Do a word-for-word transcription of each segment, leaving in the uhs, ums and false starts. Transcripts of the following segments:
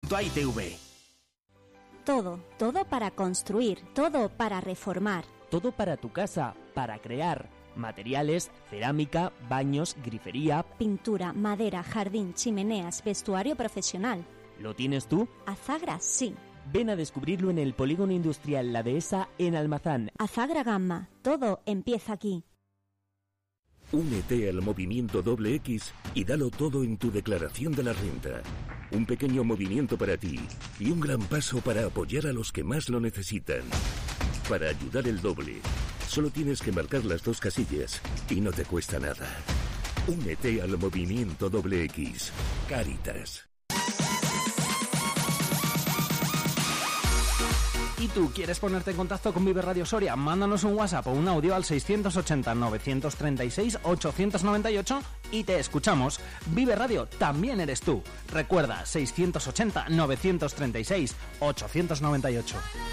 punto a i t v. Todo, todo para construir, todo para reformar. Todo para tu casa, para crear. Materiales, cerámica, baños, grifería, pintura, madera, jardín, chimeneas, vestuario profesional. ¿Lo tienes tú? Azagra, sí. Ven a descubrirlo en el Polígono Industrial La Dehesa en Almazán. Azagra Gamma, todo empieza aquí. Únete al movimiento doble X y dalo todo en tu declaración de la renta. Un pequeño movimiento para ti y un gran paso para apoyar a los que más lo necesitan. Para ayudar el doble, solo tienes que marcar las dos casillas y no te cuesta nada. Únete al movimiento doble X. Cáritas. ¿Y tú quieres ponerte en contacto con Vive Radio Soria? Mándanos un WhatsApp o un audio al seiscientos ochenta, novecientos treinta y seis, ochocientos noventa y ocho y te escuchamos. Vive Radio también eres tú. Recuerda, seiscientos ochenta, novecientos treinta y seis, ochocientos noventa y ocho.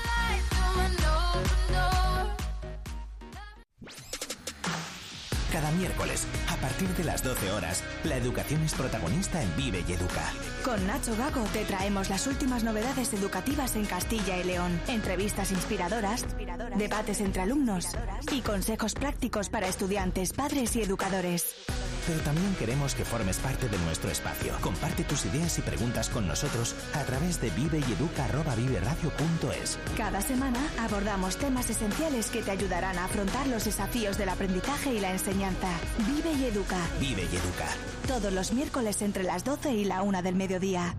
Cada miércoles, a partir de las doce horas, la educación es protagonista en Vive y Educa. Con Nacho Gago te traemos las últimas novedades educativas en Castilla y León, entrevistas inspiradoras, debates entre alumnos y consejos prácticos para estudiantes, padres y educadores. Pero también queremos que formes parte de nuestro espacio. Comparte tus ideas y preguntas con nosotros a través de viveyeduca arroba viveradio punto es. Cada semana abordamos temas esenciales que te ayudarán a afrontar los desafíos del aprendizaje y la enseñanza. Vive y Educa. Vive y Educa. Todos los miércoles entre las doce y la una del mediodía.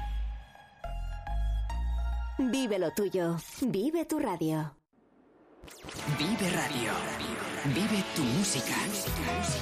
Vive lo tuyo. Vive tu radio. Vive Radio. Vive tu música.